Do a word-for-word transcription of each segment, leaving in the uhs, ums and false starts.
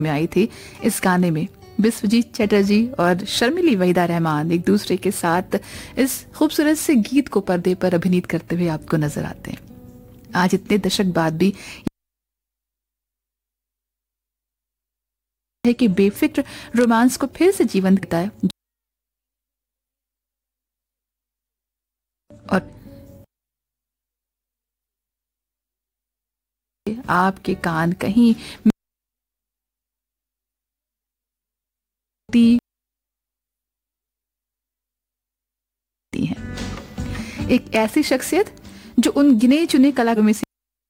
में आई थी। इस गाने में विश्वजीत चटर्जी और शर्मिली वहीदा रहमान एक दूसरे के साथ इस खूबसूरत से गीत को पर्दे पर अभिनीत करते हुए आपको नजर आते हैं। आज इतने दशक बाद भी है कि बेफिक्र रोमांस को फिर से जीवंत करता है और आपके कान कहीं हैं। एक ऐसी शख्सियत जो उन गिने चुने कलाकारों में से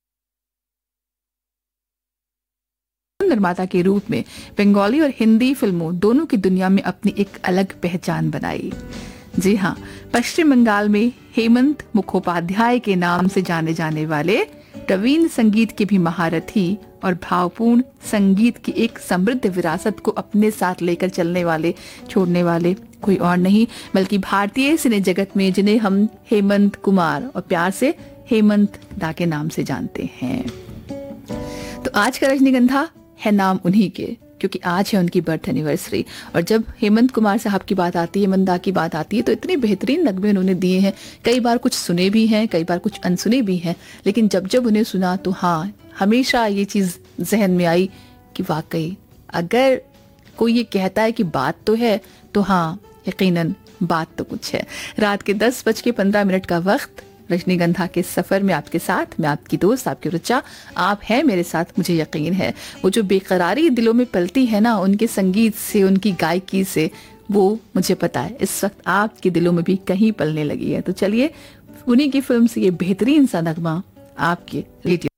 निर्माता के रूप में बंगाली और हिंदी फिल्मों दोनों की दुनिया में अपनी एक अलग पहचान बनाई। जी हाँ, पश्चिम बंगाल में हेमंत मुखोपाध्याय के नाम से जाने जाने वाले प्रवीण संगीत के भी महारथी और भावपूर्ण संगीत की एक समृद्ध विरासत को अपने साथ लेकर चलने वाले छोड़ने वाले कोई और नहीं बल्कि भारतीय सिने जगत में जिन्हें हम हेमंत कुमार और प्यार से हेमंत दा के नाम से जानते हैं। तो आज का रजनीगंधा है नाम उन्हीं के, क्योंकि आज है उनकी बर्थ एनिवर्सरी। और जब हेमंत कुमार साहब की बात आती है, हेमंत दा की बात आती है, तो इतने बेहतरीन नगमे उन्होंने दिए हैं। कई बार कुछ सुने भी हैं, कई बार कुछ अनसुने भी हैं, लेकिन जब जब उन्हें सुना तो हाँ, हमेशा ये चीज जहन में आई कि वाकई अगर कोई ये कहता है कि बात तो है, तो हाँ, यकीनन बात तो कुछ है। रात के दस बज के पंद्रह मिनट का वक्त, रजनीगंधा के सफर में आपके साथ मैं आपकी दोस्त, आपकी रुचा, आप हैं मेरे साथ, मुझे यकीन है। वो जो बेकरारी दिलों में पलती है ना, उनके संगीत से, उनकी गायकी से, वो मुझे पता है इस वक्त आपके दिलों में भी कहीं पलने लगी है। तो चलिए उन्हीं की फिल्म से ये बेहतरीन सा नगमा आपके रेडियो